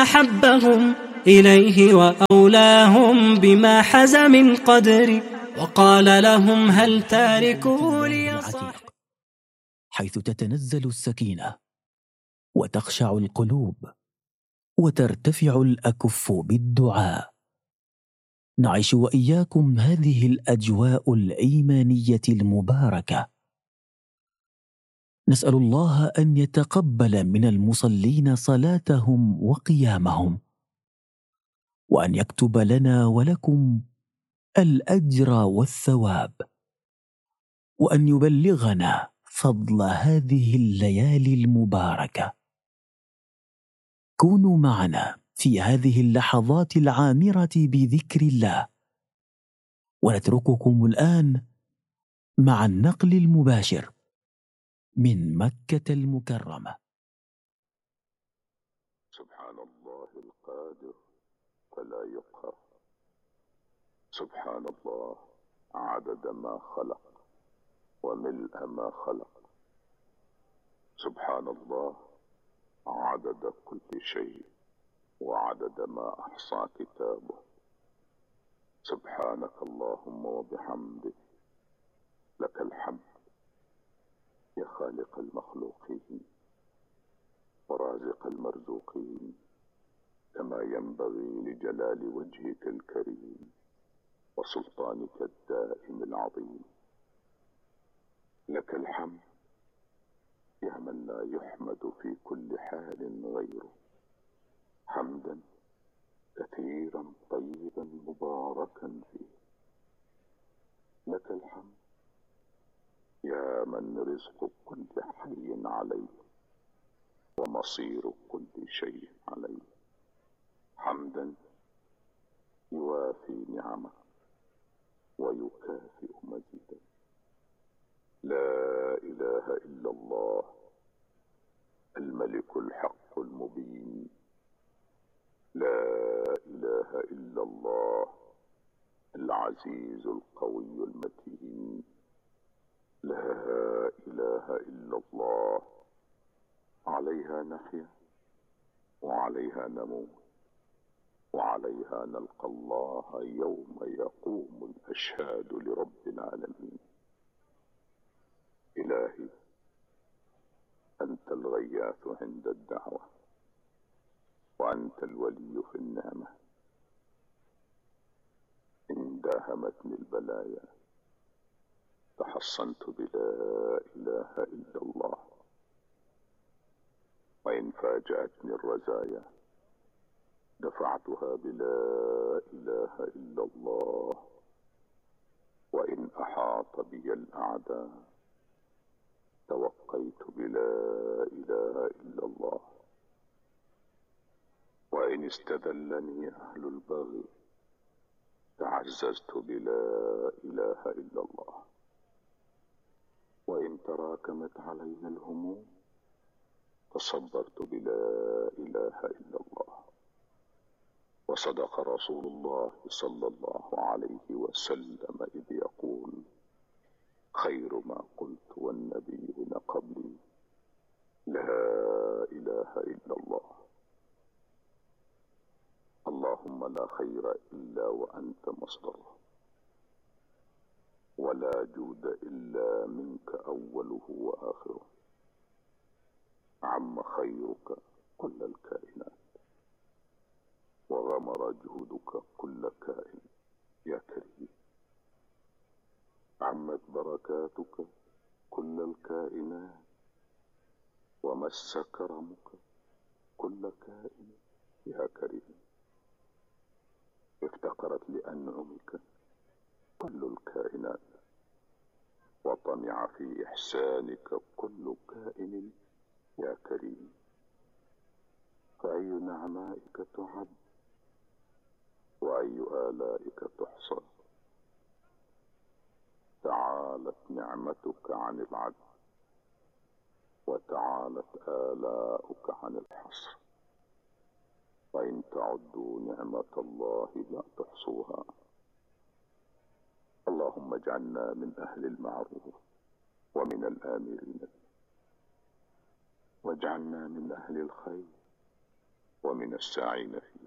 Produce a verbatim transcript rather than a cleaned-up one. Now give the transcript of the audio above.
أحبهم إليه وأولاهم بما حز من قدر، وقال لهم هل تاركوا لي صاحب، حيث تتنزل السكينة وتخشع القلوب وترتفع الأكف بالدعاء. نعيش وإياكم هذه الأجواء الإيمانية المباركة. نسأل الله أن يتقبل من المصلين صلاتهم وقيامهم، وأن يكتب لنا ولكم الأجر والثواب، وأن يبلغنا فضل هذه الليالي المباركة. كونوا معنا في هذه اللحظات العامرة بذكر الله، ونترككم الآن مع النقل المباشر من مكة المكرمة. سبحان الله القادر فلا يقهر، سبحان الله عدد ما خلق وملء ما خلق، سبحان الله عدد كل شيء وعدد ما أحصى كتابه. سبحانك اللهم وبحمدك، لك الحمد يا خالق المخلوقين ورازق المرزوقين، كما ينبغي لجلال وجهك الكريم وسلطانك الدائم العظيم. لك الحمد يا من لا يحمد في كل حال غيره، حمدا كثيرا طيبا مباركا فيه. لك الحمد يا من رزق كل حي عليه ومصير كل شيء عليه، حمدا يوافي نعمه ويكافئ مزيدا. لا إله إلا الله الملك الحق المبين، لا إله إلا الله العزيز القوي المتين، لا إله إلا الله عليها نحيا وعليها نموت وعليها نلقى الله يوم يقوم الأشهاد لرب العالمين. إلهي أنت الغياث عند الدعوة، وأنت الولي في النعمة. إن داهمتني البلايا تحصنت بلا إله إلا الله، وإن فاجأتني الرزايا دفعتها بلا إله إلا الله، وإن أحاط بي الأعداء توقيت بلا إله إلا الله، وإن استذلني أهل البغي تعززت بلا إله إلا الله، وإن تراكمت علي الهموم تصبرت بلا إله إلا الله. وصدق رسول الله صلى الله عليه وسلم إذ يقول: خير ما قلت والنبيون قبلي لا إله إلا الله. اللهم لا خير إلا وأنت مصدره، ولا جود إلا منك أوله وآخره. عم خيرك كل الكائنات، وغمر جهدك كل كائن يا كريم. عمت بركاتك كل الكائنات، ومس كرمك كل كائن يا كريم. افتقرت لأنعمك كل الكائنات، وطمع في إحسانك كل كائن يا كريم. فأي نعمائك تعد وأي آلائك تحصى؟ تعالت نعمتك عن العد، وتعالت آلاؤك عن الحصر. وإن تعدوا نعمة الله لا تحصوها. اللهم اجعلنا من أهل المعروف ومن الآمرين، واجعلنا من أهل الخير ومن الساعين فيه.